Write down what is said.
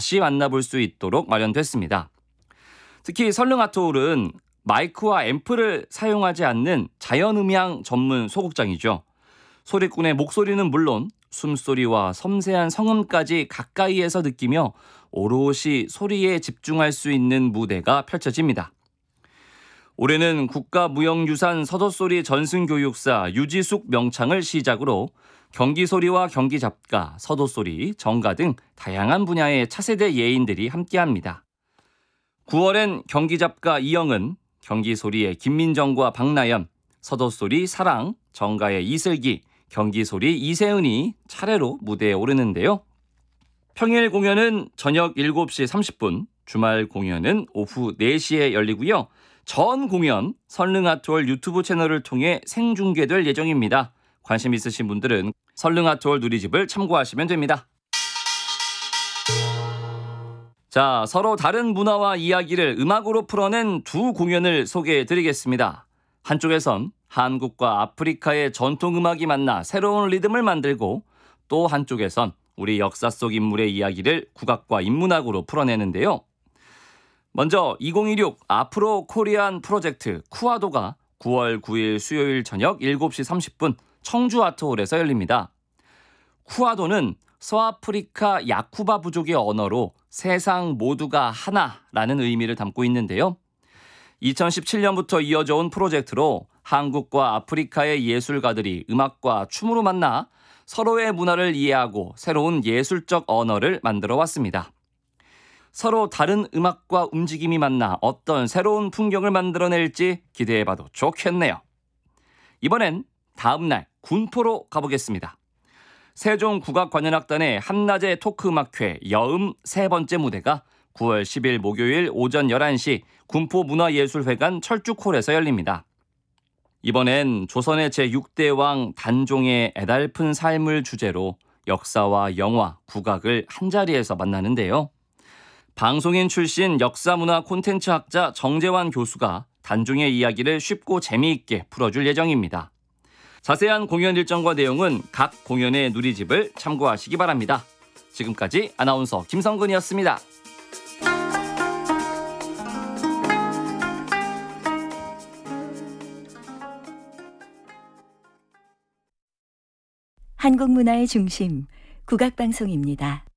다시 만나볼 수 있도록 마련됐습니다. 특히 설릉아트홀은 마이크와 앰프를 사용하지 않는 자연음향 전문 소극장이죠. 소리꾼의 목소리는 물론 숨소리와 섬세한 성음까지 가까이에서 느끼며 오롯이 소리에 집중할 수 있는 무대가 펼쳐집니다. 올해는 국가무형유산 서도소리 전승교육사 유지숙 명창을 시작으로 경기소리와 경기잡가, 서도소리, 정가 등 다양한 분야의 차세대 예인들이 함께합니다. 9월엔 경기잡가 이영은, 경기소리의 김민정과 박나연, 서도소리 사랑, 정가의 이슬기, 경기소리 이세은이 차례로 무대에 오르는데요. 평일 공연은 저녁 7시 30분, 주말 공연은 오후 4시에 열리고요. 전 공연 설릉아트홀 유튜브 채널을 통해 생중계될 예정입니다. 관심 있으신 분들은 설릉아트홀 누리집을 참고하시면 됩니다. 자, 서로 다른 문화와 이야기를 음악으로 풀어낸 두 공연을 소개해드리겠습니다. 한쪽에선 한국과 아프리카의 전통음악이 만나 새로운 리듬을 만들고 또 한쪽에선 우리 역사 속 인물의 이야기를 국악과 인문학으로 풀어내는데요. 먼저 2016 아프로 코리안 프로젝트 쿠아도가 9월 9일 수요일 저녁 7시 30분 청주 아트홀에서 열립니다. 쿠아도는 서아프리카 야쿠바 부족의 언어로 세상 모두가 하나라는 의미를 담고 있는데요. 2017년부터 이어져 온 프로젝트로 한국과 아프리카의 예술가들이 음악과 춤으로 만나 서로의 문화를 이해하고 새로운 예술적 언어를 만들어 왔습니다. 서로 다른 음악과 움직임이 만나 어떤 새로운 풍경을 만들어낼지 기대해봐도 좋겠네요. 이번엔 다음날 군포로 가보겠습니다. 세종국악관현악단의 한낮의 토크음악회 여음 세 번째 무대가 9월 10일 목요일 오전 11시 군포문화예술회관 철쭉홀에서 열립니다. 이번엔 조선의 제6대 왕 단종의 애달픈 삶을 주제로 역사와 영화, 국악을 한자리에서 만나는데요. 방송인 출신 역사문화 콘텐츠 학자 정재환 교수가 단종의 이야기를 쉽고 재미있게 풀어줄 예정입니다. 자세한 공연 일정과 내용은 각 공연의 누리집을 참고하시기 바랍니다. 지금까지 아나운서 김성근이었습니다. 한국 문화의 중심, 국악방송입니다.